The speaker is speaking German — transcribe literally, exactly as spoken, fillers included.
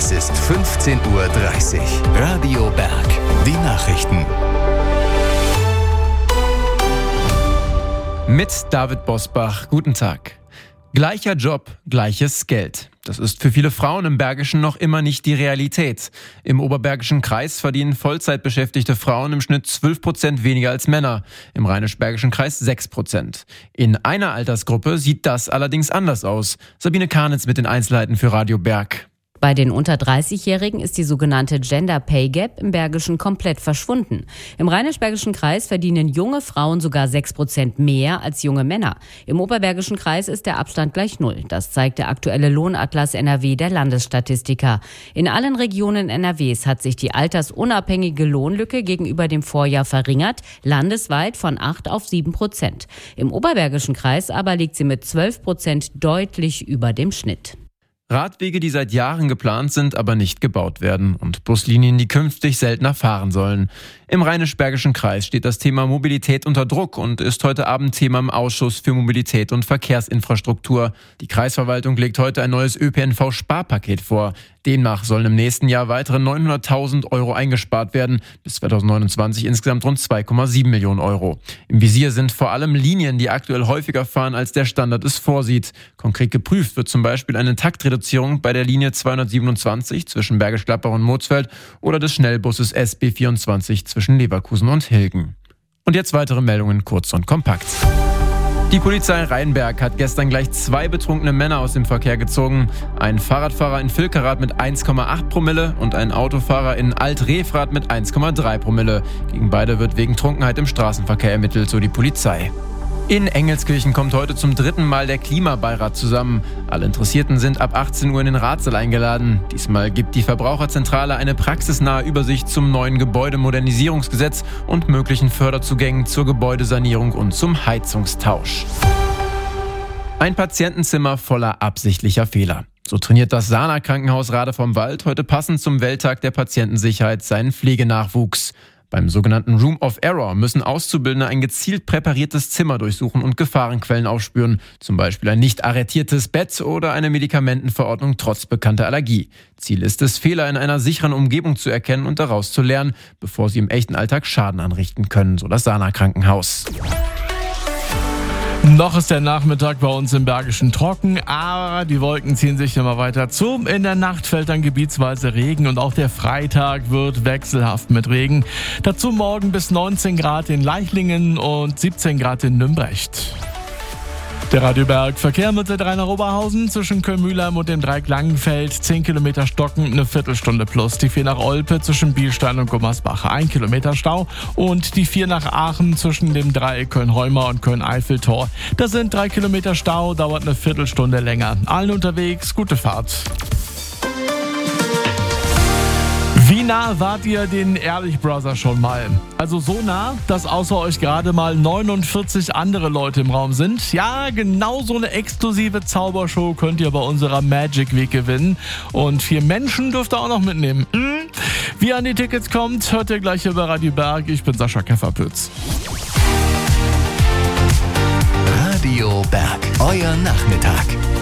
Es ist fünfzehn Uhr dreißig. Radio Berg. Die Nachrichten. Mit David Bosbach. Guten Tag. Gleicher Job, gleiches Geld. Das ist für viele Frauen im Bergischen noch immer nicht die Realität. Im Oberbergischen Kreis verdienen Vollzeitbeschäftigte Frauen im Schnitt zwölf Prozent weniger als Männer, im Rheinisch-Bergischen Kreis sechs Prozent. In einer Altersgruppe sieht das allerdings anders aus. Sabine Karnitz mit den Einzelheiten für Radio Berg. Bei den unter dreißig-Jährigen ist die sogenannte Gender Pay Gap im Bergischen komplett verschwunden. Im Rheinisch-Bergischen Kreis verdienen junge Frauen sogar sechs Prozent mehr als junge Männer. Im Oberbergischen Kreis ist der Abstand gleich null. Das zeigt der aktuelle Lohnatlas N R W der Landesstatistiker. In allen Regionen N R Ws hat sich die altersunabhängige Lohnlücke gegenüber dem Vorjahr verringert, landesweit von acht auf sieben Prozent. Im Oberbergischen Kreis aber liegt sie mit zwölf Prozent deutlich über dem Schnitt. Radwege, die seit Jahren geplant sind, aber nicht gebaut werden, und Buslinien, die künftig seltener fahren sollen. Im Rheinisch-Bergischen Kreis steht das Thema Mobilität unter Druck und ist heute Abend Thema im Ausschuss für Mobilität und Verkehrsinfrastruktur. Die Kreisverwaltung legt heute ein neues Ö P N V-Sparpaket vor. Demnach sollen im nächsten Jahr weitere neunhunderttausend Euro eingespart werden, bis zweitausendneunundzwanzig insgesamt rund zwei Komma sieben Millionen Euro. Im Visier sind vor allem Linien, die aktuell häufiger fahren, als der Standard es vorsieht. Konkret geprüft wird zum Beispiel eine Taktreduzierung bei der Linie zweihundertsiebenundzwanzig zwischen Bergisch Gladbach und Moosfeld oder des Schnellbusses S B vierundzwanzig zwischen Leverkusen und Hilgen. Und jetzt weitere Meldungen kurz und kompakt. Die Polizei Rheinberg hat gestern gleich zwei betrunkene Männer aus dem Verkehr gezogen. Ein Fahrradfahrer in Vilkerath mit eins Komma acht Promille und ein Autofahrer in Alt-Refrath mit eins Komma drei Promille. Gegen beide wird wegen Trunkenheit im Straßenverkehr ermittelt, so die Polizei. In Engelskirchen kommt heute zum dritten Mal der Klimabeirat zusammen. Alle Interessierten sind ab achtzehn Uhr in den Ratsaal eingeladen. Diesmal gibt die Verbraucherzentrale eine praxisnahe Übersicht zum neuen Gebäudemodernisierungsgesetz und möglichen Förderzugängen zur Gebäudesanierung und zum Heizungstausch. Ein Patientenzimmer voller absichtlicher Fehler. So trainiert das Sana Krankenhaus Rade vom Wald heute passend zum Welttag der Patientensicherheit seinen Pflegenachwuchs. Beim sogenannten Room of Error müssen Auszubildende ein gezielt präpariertes Zimmer durchsuchen und Gefahrenquellen aufspüren, zum Beispiel ein nicht arretiertes Bett oder eine Medikamentenverordnung trotz bekannter Allergie. Ziel ist es, Fehler in einer sicheren Umgebung zu erkennen und daraus zu lernen, bevor sie im echten Alltag Schaden anrichten können, so das Sana Krankenhaus. Noch ist der Nachmittag bei uns im Bergischen trocken, aber die Wolken ziehen sich immer weiter zu. In der Nacht fällt dann gebietsweise Regen und auch der Freitag wird wechselhaft mit Regen. Dazu morgen bis neunzehn Grad in Leichlingen und siebzehn Grad in Nümbrecht. Der Radio Berg Verkehr mit der drei nach Oberhausen zwischen Köln-Mühlheim und dem Dreieck Langenfeld. zehn Kilometer Stocken, eine Viertelstunde plus. Die vier nach Olpe zwischen Bielstein und Gummersbach, ein Kilometer Stau. Und die vier nach Aachen zwischen dem Dreieck Köln-Heuma und Köln-Eiffeltor. Das sind drei Kilometer Stau, dauert eine Viertelstunde länger. Allen unterwegs, gute Fahrt. Wie nah wart ihr den Ehrlich Brothers schon mal? Also so nah, dass außer euch gerade mal neunundvierzig andere Leute im Raum sind. Ja, genau so eine exklusive Zaubershow könnt ihr bei unserer Magic Week gewinnen. Und vier Menschen dürft ihr auch noch mitnehmen. Hm? Wie ihr an die Tickets kommt, hört ihr gleich hier bei Radio Berg. Ich bin Sascha Kefferpütz. Radio Berg, euer Nachmittag.